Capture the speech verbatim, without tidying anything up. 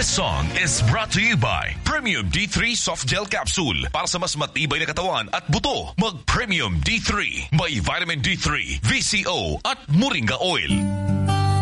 This song is brought to you by Premium D three Soft Gel Capsule. Para sa mas matibay na katawan at buto, mag Premium D three. May vitamin D three, V C O at Moringa Oil.